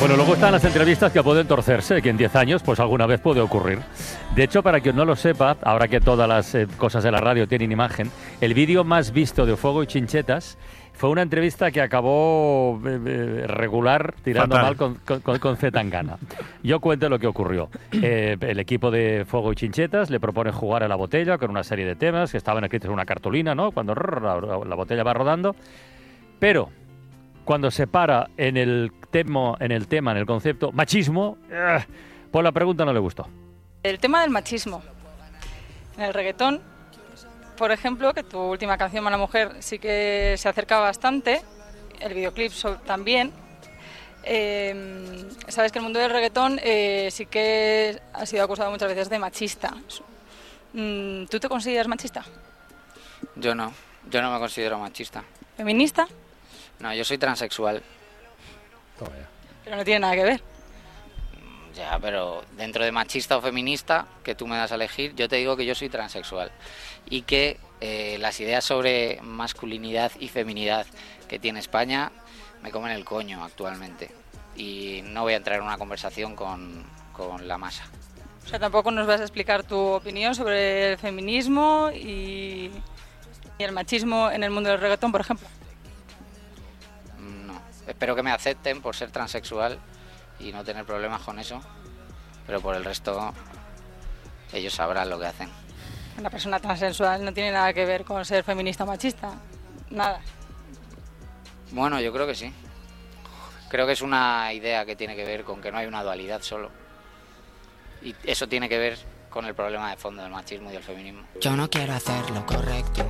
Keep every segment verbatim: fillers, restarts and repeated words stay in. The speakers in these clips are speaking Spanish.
Bueno, luego están las entrevistas que pueden torcerse, que en diez años pues alguna vez puede ocurrir. De hecho, para quien no lo sepa, ahora que todas las eh, cosas de la radio tienen imagen, el vídeo más visto de Fuego y Chinchetas fue una entrevista que acabó eh, eh, regular, tirando Fatal. mal con, con, con Z Tangana. Yo cuento lo que ocurrió. Eh, el equipo de Fuego y Chinchetas le propone jugar a la botella con una serie de temas que estaban escritos en una cartulina, ¿no? Cuando rrr, la, la botella va rodando. Pero cuando se para en el, temo, en el tema, en el concepto machismo, eh, pues la pregunta no le gustó. El tema del machismo. En el reggaetón, por ejemplo, que tu última canción, Mala Mujer, sí que se acerca bastante, el videoclip so- también. Eh, sabes que el mundo del reggaetón eh, sí que ha sido acusado muchas veces de machista. Mm, ¿Tú te consideras machista? Yo no, yo no me considero machista. ¿Feminista? No, yo soy transexual. Pero no tiene nada que ver. Ya, pero dentro de machista o feminista, que tú me das a elegir, yo te digo que yo soy transexual. Y que eh, las ideas sobre masculinidad y feminidad que tiene España me comen el coño actualmente. Y no voy a entrar en una conversación con, con la masa. O sea, tampoco nos vas a explicar tu opinión sobre el feminismo y, y el machismo en el mundo del reggaetón, por ejemplo. No, espero que me acepten por ser transexual y no tener problemas con eso, pero por el resto ellos sabrán lo que hacen. Una persona transexual no tiene nada que ver con ser feminista o machista, nada. Bueno, yo creo que sí. Creo que es una idea que tiene que ver con que no hay una dualidad solo. Y eso tiene que ver con el problema de fondo del machismo y del feminismo. Yo no quiero hacer lo correcto.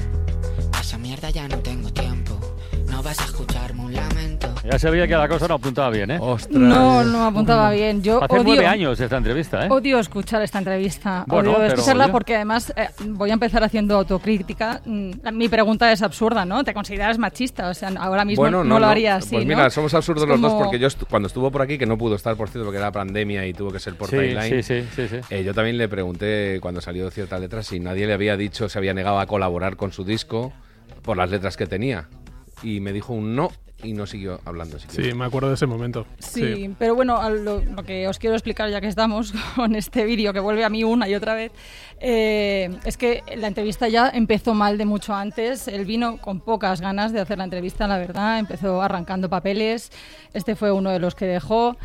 A esa mierda ya no tengo tiempo. No vas a escucharme un lamento. Ya se veía que la cosa no apuntaba bien, ¿eh? Ostras. No, no apuntaba bien. Yo Hace odio, nueve años esta entrevista, ¿eh? odio escuchar esta entrevista. Bueno, odio pero, escucharla oye. porque además eh, voy a empezar haciendo autocrítica. Mm, la- Mi pregunta es absurda, ¿no? ¿Te consideras machista? O sea, ahora mismo Bueno, no, lo haría así, Pues ¿no? mira, somos absurdos Es los dos como- porque yo estu- cuando estuvo por aquí, que no pudo estar, por cierto, porque era pandemia y tuvo que ser por Sí, timeline, sí, sí, sí, sí. eh, yo también le pregunté cuando salió ciertas letras si nadie le había dicho, se había negado a colaborar con su disco por las letras que tenía. Y me dijo un no y no siguió hablando. Si Sí, quieres. me acuerdo de ese momento. Sí, pero bueno, a lo, lo que os quiero explicar ya que estamos con este vídeo que vuelve a mí una y otra vez, eh, es que la entrevista ya empezó mal de mucho antes. Él vino con pocas ganas de hacer la entrevista, la verdad, empezó arrancando papeles, este fue uno de los que dejó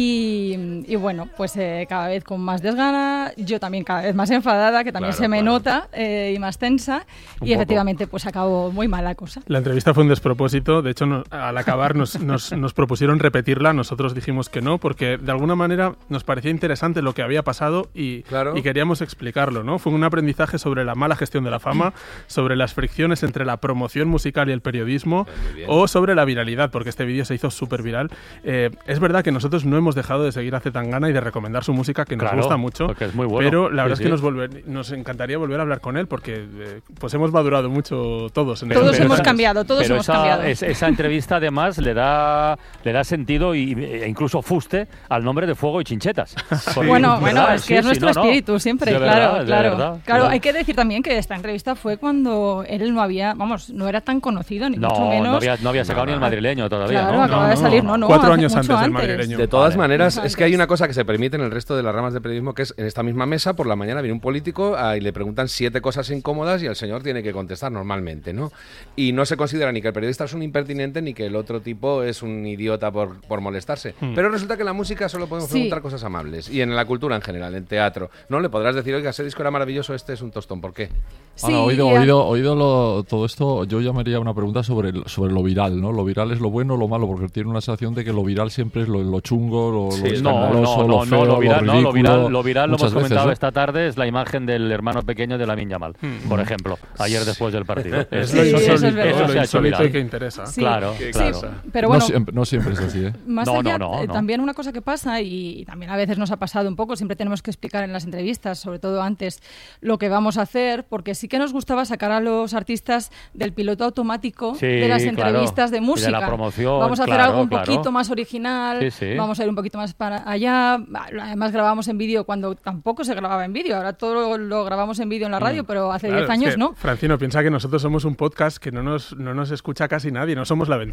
y, y bueno, pues eh, cada vez con más desgana, yo también cada vez más enfadada, que también Claro, se me claro. nota, eh, y más tensa, Un y poco. efectivamente pues acabó muy mal la cosa. La entrevista fue un despropósito. De hecho, no- al acabar nos, nos, nos propusieron repetirla. Nosotros dijimos que no, porque de alguna manera nos parecía interesante lo que había pasado y, Claro. y queríamos explicarlo, ¿no? Fue un aprendizaje sobre la mala gestión de la fama, sobre las fricciones entre la promoción musical y el periodismo, Muy bien. o sobre la viralidad, porque este vídeo se hizo súper viral. Eh, es verdad que nosotros no hemos dejado de seguir a Z Tangana y de recomendar su música, que nos Claro, gusta mucho, porque es muy bueno. pero la Sí, verdad sí. es que nos, volver- nos encantaría volver a hablar con él, porque eh, pues hemos madurado mucho todos. En Todos estos hemos años. cambiado, todos pero hemos esa, cambiado. es- esa entrevista además le da le da sentido y, e incluso fuste al nombre de Fuego y Chinchetas. Porque, Bueno, ¿verdad? bueno, es que Sí, es sí, nuestro no, no. espíritu siempre, De claro, verdad, de claro. verdad, claro. claro. Hay que decir también que esta entrevista fue cuando él no había, vamos, no era tan conocido, ni No, mucho menos. no había, no había sacado ni el madrileño todavía, Claro, ¿no? acaba No, de no, salir, no. no, no. Cuatro hace años mucho antes del antes. madrileño. De todas Vale. maneras, Mucho es que hay antes. una cosa que se permite en el resto de las ramas de periodismo, que es en esta misma mesa, por la mañana viene un político ah, y le preguntan siete cosas incómodas y el señor tiene que contestar normalmente, ¿no? Y no se considera ni que el periodista es un impertinente ni que el otro tipo es un idiota por, por molestarse. Hmm. Pero resulta que en la música solo podemos Sí. preguntar cosas amables. Y en la cultura en general, en teatro. No le podrás decir, oiga, ese disco era maravilloso, este es un tostón. ¿Por qué? Sí, Bueno, oído, y a- oído, oído lo- todo esto, yo llamaría una pregunta sobre, el- sobre lo viral, ¿no? Lo viral es lo bueno o lo malo, porque tiene una sensación de que lo viral siempre es lo, lo chungo, lo, Sí, lo no, escandaloso, no, lo no, feo, no, lo viral, no, lo ridículo, viral, lo viral lo muchas hemos veces, comentado ¿no? esta tarde, es la imagen del hermano pequeño de Lamine Yamal, por ejemplo, ayer después del partido. Es Sí, lo eso es insólito, verdad. es lo se ha hecho insólito viral. y que interesa. Sí. Claro, Sí, claro. pero bueno, no, siempre, no siempre es así, ¿eh? más No, allá, no, no, eh, no. también una cosa que pasa, y, y también a veces nos ha pasado un poco, siempre tenemos que explicar en las entrevistas, sobre todo antes, lo que vamos a hacer, porque sí que nos gustaba sacar a los artistas del piloto automático Sí, de las claro. entrevistas de Y de música. la promoción, vamos a hacer claro, algo un claro. poquito más original, Sí, sí. vamos a ir un poquito más para allá. Además grabamos en vídeo cuando tampoco se grababa en vídeo, ahora todo lo, lo grabamos en vídeo en la radio, pero hace Claro, diez es años que, no. Francino, piensa que nosotros somos un podcast que no nos, no nos escucha casi nadie, no somos La Ventana.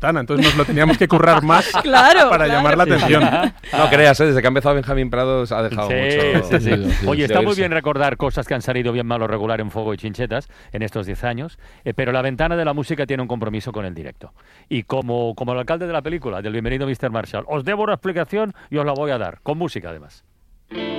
ventana, entonces nos lo teníamos que currar más Claro, para claro. llamar la Sí, atención. No creas, ¿eh? Desde que ha empezado Benjamín Prados ha dejado Sí, mucho. sí, sí. Sí, sí. Oye, de está muy oírse. bien recordar cosas que han salido bien, mal o regular en Fuego y Chinchetas en estos diez años, eh, pero la ventana de la música tiene un compromiso con el directo. Y como, como el alcalde de la película, del Bienvenido mister Marshall, os debo una explicación y os la voy a dar, con música además.